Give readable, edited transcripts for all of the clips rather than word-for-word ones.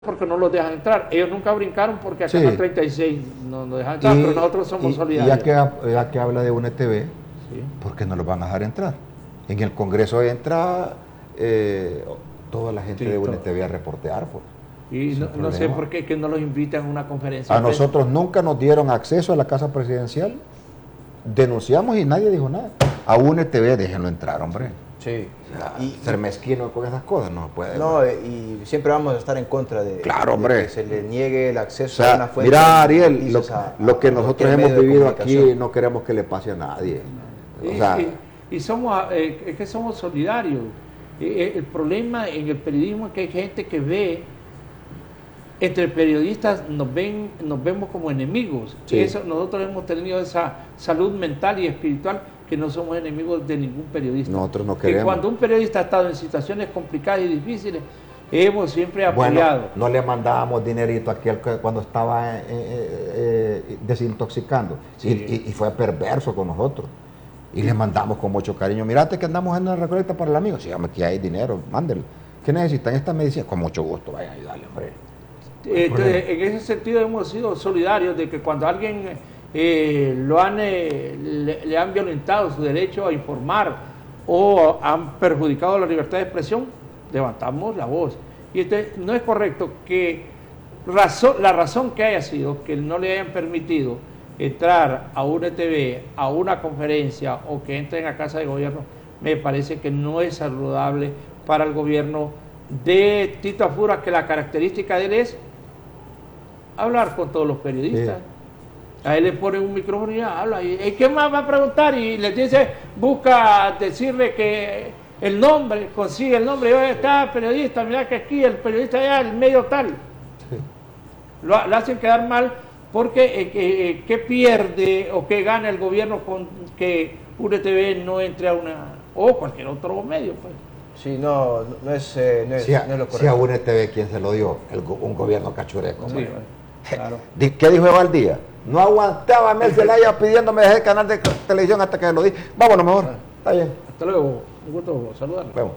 porque no los dejan entrar. Ellos nunca brincaron porque acá Sí. en el 36 no nos dejan entrar, pero nosotros somos solidarios. Ya que habla de UNTV, Sí. ¿por qué no los van a dejar entrar? En el Congreso entra toda la gente Sí, de todo. UNTV a reportear. Pues. Y no sé por qué que no los invitan a una conferencia. A nosotros nunca nos dieron acceso a la casa presidencial. Denunciamos y nadie dijo nada. A UNTV déjenlo entrar, hombre. Sí. Ser mezquino con esas cosas no se puede. No, y siempre vamos a estar en contra de, Claro, hombre. de que se le niegue el O acceso sea, a una fuente. mira, de Ariel, noticias lo que nosotros cualquier hemos medio de vivido aquí comunicación. no queremos que le pase a nadie. O Y, sea, y somos, es que somos solidarios. El problema en el periodismo es que hay gente que ve, entre periodistas nos vemos como enemigos. Sí. Y eso, nosotros hemos tenido esa salud mental y espiritual que no somos enemigos de ningún periodista. Nosotros no Que queremos. cuando un periodista ha estado en situaciones complicadas y difíciles, hemos siempre apoyado. bueno, no le mandábamos dinerito a aquel cuando estaba desintoxicando. Sí. Y fue perverso con nosotros. Y le mandamos con mucho cariño. Mirate que andamos en una recolecta para el amigo. Sí, hombre, aquí hay dinero, mándelo. ¿Qué necesitan? Esta medicina. Con mucho gusto, vaya a ayudarle, hombre. Entonces, en ese sentido hemos sido solidarios de que cuando alguien le han violentado su derecho a informar o han perjudicado la libertad de expresión, levantamos la voz. Y entonces no es correcto que la razón que haya sido que no le hayan permitido entrar a UNTV, a una conferencia o que entren a casa de gobierno, me parece que no es saludable para el gobierno de Tito Apura, que la característica de él es hablar con todos los periodistas. Sí. A él le ponen un micrófono y ya habla. ¿Y qué más va a preguntar? Y les dice, busca decirle que el nombre, consigue el nombre. Yo está periodista, mira que aquí el periodista allá, el medio tal. Sí. Lo hacen quedar mal porque ¿qué pierde o qué gana el gobierno con que UNTV no entre a una, o cualquier otro medio? Pues. Sí, no es lo correcto. Si a UNTV, ¿quién se lo dio? Un gobierno cachureco. Sí, claro. ¿Qué dijo Evaldía? No aguantaba Mel Zelaya pidiéndome dejar el canal de televisión hasta que lo di. Vámonos mejor. Está bien. Hasta luego. Un gusto saludarlo. Vemos.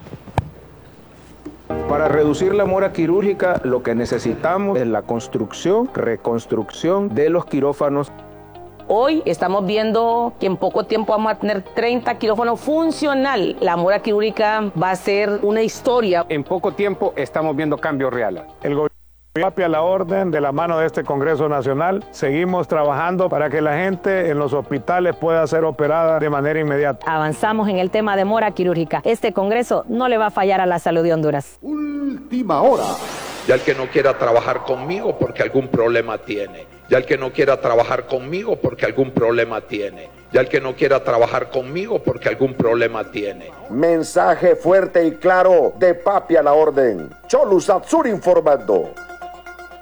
Para reducir la mora quirúrgica, lo que necesitamos es la construcción, reconstrucción de los quirófanos. Hoy estamos viendo que en poco tiempo vamos a tener 30 quirófanos funcional. La mora quirúrgica va a ser una historia. En poco tiempo estamos viendo cambios reales. El gobierno a la orden de la mano de este Congreso Nacional. Seguimos trabajando para que la gente en los hospitales pueda ser operada de manera inmediata. Avanzamos en el tema de mora quirúrgica. Este Congreso no le va a fallar a la salud de Honduras. Última hora. Ya el que no quiera trabajar conmigo porque algún problema tiene. Ya el que no quiera trabajar conmigo porque algún problema tiene. Ya el que no quiera trabajar conmigo porque algún problema tiene. Mensaje fuerte y claro de Papi a la orden. Cholu Satsur informando.